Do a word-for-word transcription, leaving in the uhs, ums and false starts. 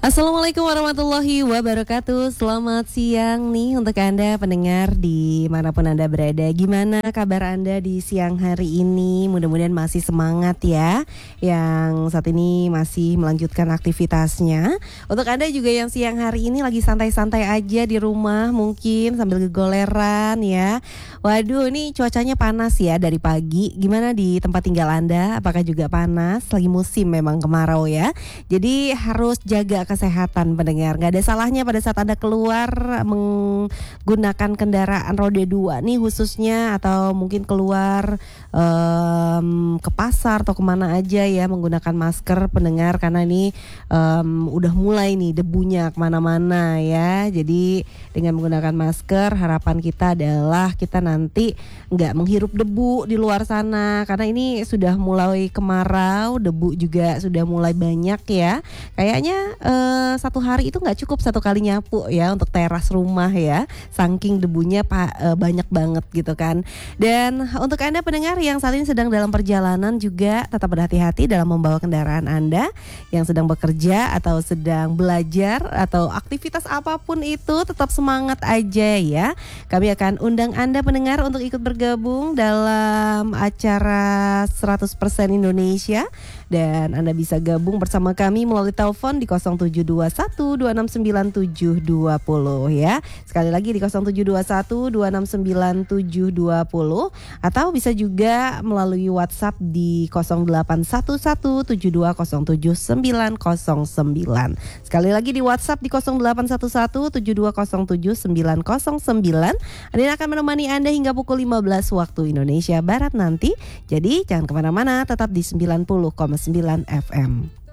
Assalamualaikum warahmatullahi wabarakatuh. Selamat siang nih untuk Anda pendengar dimanapun Anda berada. Gimana kabar Anda di siang hari ini? Mudah-mudahan masih semangat ya, yang saat ini masih melanjutkan aktivitasnya. Untuk Anda juga yang siang hari ini lagi santai-santai aja di rumah, mungkin sambil gegoleran ya. Waduh, ini cuacanya panas ya dari pagi. Gimana di tempat tinggal Anda? Apakah juga panas? Lagi musim memang kemarau ya. Jadi harus jaga kesehatan pendengar. Gak ada salahnya pada saat Anda keluar menggunakan kendaraan roda dua nih khususnya, atau mungkin keluar um, ke pasar atau kemana aja ya, menggunakan masker pendengar, karena ini um, udah mulai nih debunya kemana-mana ya. Jadi dengan menggunakan masker harapan kita adalah kita nanti gak menghirup debu di luar sana, karena ini sudah mulai kemarau, debu juga sudah mulai banyak ya. Kayaknya uh, satu hari itu nggak cukup satu kali nyapu ya untuk teras rumah ya, saking debunya pa, uh, banyak banget gitu kan. Dan untuk Anda pendengar yang saat ini sedang dalam perjalanan juga tetap berhati-hati dalam membawa kendaraan Anda, yang sedang bekerja atau sedang belajar atau aktivitas apapun itu tetap semangat aja ya. Kami akan undang Anda pendengar untuk ikut bergabung dalam acara seratus persen Indonesia, dan Anda bisa gabung bersama kami melalui telepon di nol tujuh dua satu dua enam sembilan tujuh dua nol ya. Sekali lagi di nol tujuh dua satu dua enam sembilan tujuh dua nol, atau bisa juga melalui WhatsApp di nol delapan satu satu tujuh dua nol tujuh sembilan nol sembilan. Sekali lagi di WhatsApp di nol delapan satu satu tujuh dua nol tujuh sembilan nol sembilan. Adin akan menemani Anda hingga pukul lima belas waktu Indonesia Barat nanti. Jadi jangan kemana-mana, tetap di sembilan puluh koma sembilan F M.